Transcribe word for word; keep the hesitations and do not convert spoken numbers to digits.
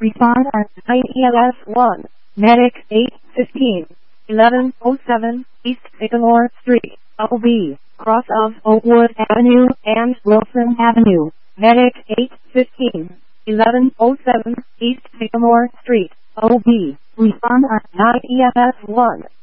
Respond are I E L S one. Medic eight fifteen. eleven oh seven East Sycamore Street, O B, cross of Oakwood Avenue and Wilson Avenue. Medic eight fifteen. eleven oh seven East Sycamore Street, O B. Respond are I E L S one.